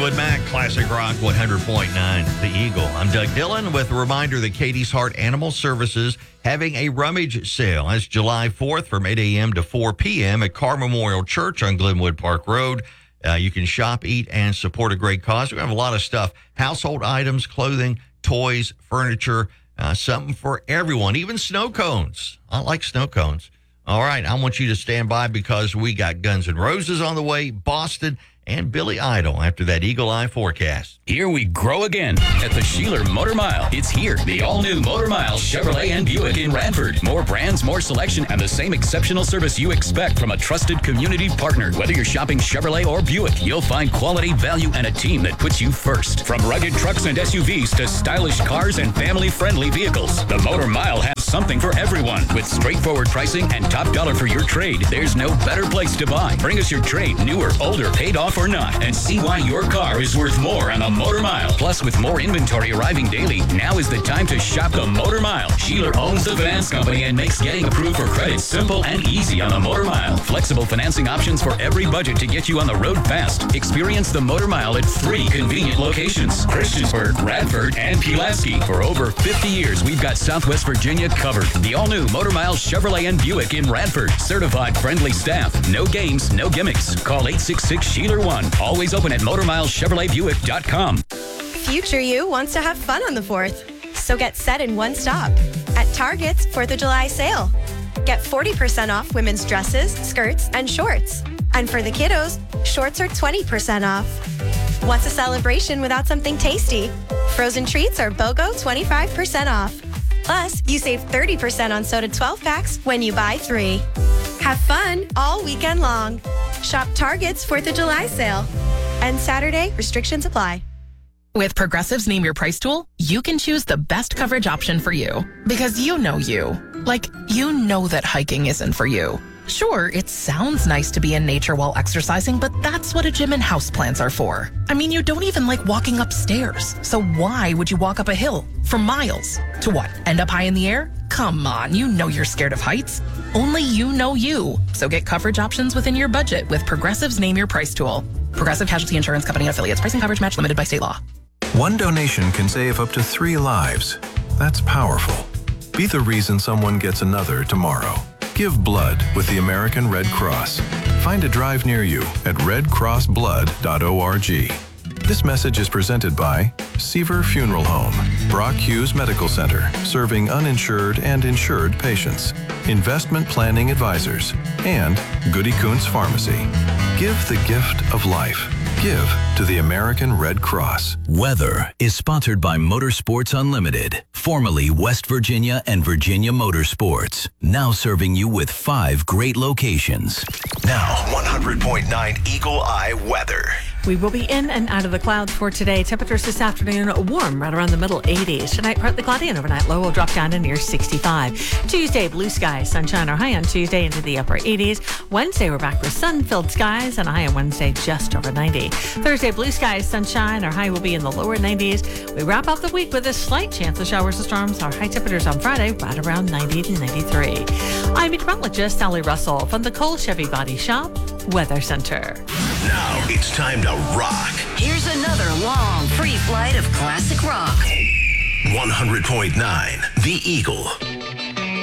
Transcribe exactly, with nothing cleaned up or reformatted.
Fleetwood Mac, Classic Rock one hundred point nine, The Eagle. I'm Doug Dillon with a reminder that Katie's Heart Animal Services having a rummage sale. That's July fourth from eight a.m. to four p.m. at Carr Memorial Church on Glenwood Park Road. Uh, you can shop, eat, and support a great cause. We have a lot of stuff, household items, clothing, toys, furniture, uh, something for everyone, even snow cones. I like snow cones. All right, I want you to stand by because we got Guns N' Roses on the way, Boston, and Billy Idol after that Eagle Eye forecast. Here we grow again at the Sheeler Motor Mile. It's here, the all-new Motor Mile Chevrolet and Buick in Radford. More brands, more selection, and the same exceptional service you expect from a trusted community partner. Whether you're shopping Chevrolet or Buick, you'll find quality, value, and a team that puts you first. From rugged trucks and S U Vs to stylish cars and family-friendly vehicles, the Motor Mile has something for everyone. With straightforward pricing and top dollar for your trade, there's no better place to buy. Bring us your trade, new or older, paid off or not, and see why your car is worth more on the Motor Mile. Plus, with more inventory arriving daily, now is the time to shop the Motor Mile. Sheeler owns the finance company and makes getting approved for credit simple and easy on the Motor Mile. Flexible financing options for every budget to get you on the road fast. Experience the Motor Mile at three convenient locations: Christiansburg, Radford, and Pulaski. For over fifty years, we've got Southwest Virginia covered. The all-new Motor Mile Chevrolet and Buick in Radford. Certified friendly staff. No games, no gimmicks. Call eight six six, Sheeler one. Always open at motor mile chevrolet buick dot com. Future you wants to have fun on the fourth. So get set in one stop at Target's fourth of July sale. Get forty percent off women's dresses, skirts, and shorts. And for the kiddos, shorts are twenty percent off. What's a celebration without something tasty? Frozen treats are BOGO twenty-five percent off. Plus, you save thirty percent on soda twelve packs when you buy three. Have fun all weekend long. Shop Target's fourth of July sale. And Saturday, restrictions apply. With Progressive's Name Your Price tool, you can choose the best coverage option for you. Because you know you. Like, you know that hiking isn't for you. Sure, it sounds nice to be in nature while exercising, but that's what a gym and houseplants are for. I mean, you don't even like walking upstairs. So why would you walk up a hill for miles? To what, end up high in the air? Come on, you know you're scared of heights. Only you know you. So get coverage options within your budget with Progressive's Name Your Price tool. Progressive Casualty Insurance Company and affiliates. Pricing coverage match limited by state law. One donation can save up to three lives. That's powerful. Be the reason someone gets another tomorrow. Give blood with the American Red Cross. Find a drive near you at red cross blood dot org. This message is presented by Seaver Funeral Home, Brock Hughes Medical Center, serving uninsured and insured patients, Investment Planning Advisors, and Goody Kuntz Pharmacy. Give the gift of life. Give to the American Red Cross. Weather is sponsored by Motorsports Unlimited, formerly West Virginia and Virginia Motorsports, now serving you with five great locations. Now, one hundred point nine Eagle Eye weather. We will be in and out of the clouds for today. Temperatures this afternoon warm, right around the middle eighties. Tonight, partly cloudy, and overnight low will drop down to near sixty-five. Tuesday, blue skies, sunshine, or high on Tuesday into the upper eighties. Wednesday, we're back with sun-filled skies, and a high on Wednesday just over ninety. Thursday, blue skies, sunshine, our high will be in the lower nineties. We wrap up the week with a slight chance of showers and storms. Our high temperatures on Friday, right around ninety to ninety-three. I'm meteorologist Sally Russell from the Cole Chevy Body Shop Weather Center. Now it's time to rock. Here's another long, free flight of classic rock. one hundred point nine The Eagle.